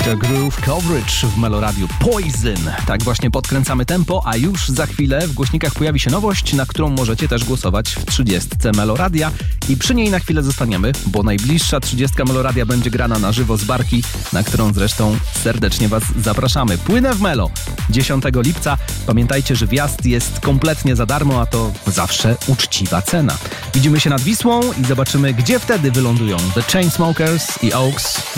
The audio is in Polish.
Tiger Groove Coverage w Meloradiu. Poison. Tak właśnie podkręcamy tempo, a już za chwilę w głośnikach pojawi się nowość, na którą możecie też głosować w 30 Meloradia i przy niej na chwilę zostaniemy, bo najbliższa 30 Meloradia będzie grana na żywo z barki, na którą zresztą serdecznie Was zapraszamy. Płynę w Melo 10 lipca. Pamiętajcie, że wjazd jest kompletnie za darmo, a to zawsze uczciwa cena. Widzimy się nad Wisłą i zobaczymy, gdzie wtedy wylądują The Chainsmokers i Oaks.